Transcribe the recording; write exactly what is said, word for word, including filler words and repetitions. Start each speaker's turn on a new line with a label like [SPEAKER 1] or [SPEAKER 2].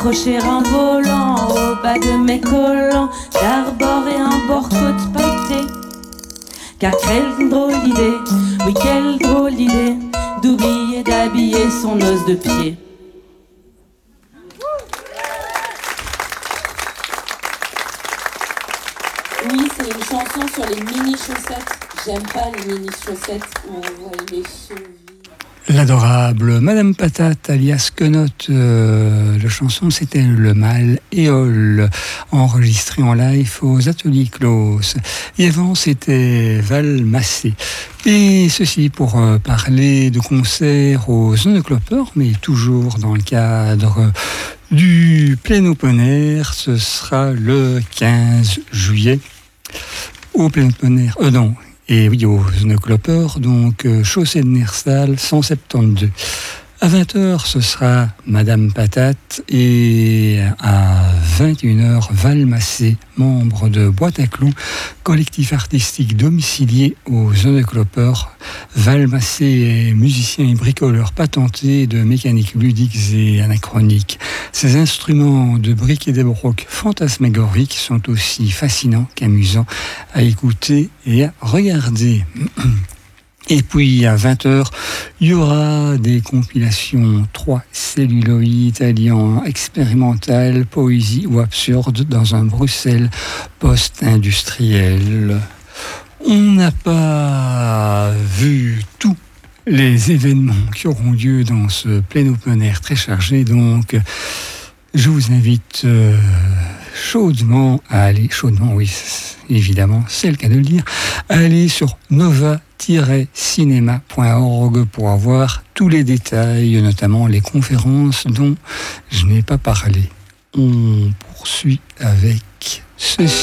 [SPEAKER 1] accrocher un volant au bas de mes collants, d'arborer un bord côte pailletée. Car quelle drôle d'idée, oui quelle drôle d'idée, d'oublier d'habiller son os de pied.
[SPEAKER 2] Oui, c'est une chanson sur les mini-chaussettes. J'aime pas les mini-chaussettes où on voit les chevilles.
[SPEAKER 3] L'adorable Madame Patate, alias Quenotte, euh, la chanson c'était Le Mal Éole, enregistré en live aux Ateliers Clos. Et avant c'était Val Massé. Et ceci pour euh, parler de concerts aux Zones Clopeur, mais toujours dans le cadre du plein open air. Ce sera le quinze juillet au plein open air. Euh, non. Et oui, aux Clopeur, donc euh, chaussée de Nerstal, cent soixante-douze. À vingt heures, ce sera Madame Patate, et à vingt et une heures, Val Massé, membre de Boîte à Clous, collectif artistique domicilié aux Zones Clopeur. Val Massé est musicien et bricoleur patenté de mécanique ludiques et anachroniques. Ses instruments de briques et de broc fantasmagoriques sont aussi fascinants qu'amusants à écouter et à regarder. Et puis à vingt heures, il y aura des compilations trois celluloïdes alliant expérimental, poésie ou absurde dans un Bruxelles post-industriel. On n'a pas vu tous les événements qui auront lieu dans ce plein open air très chargé, donc je vous invite euh, chaudement à aller, chaudement oui, évidemment, c'est le cas de le dire, à aller sur nova tiret cinéma point org pour avoir tous les détails, notamment les conférences dont je n'ai pas parlé. On poursuit avec ceci.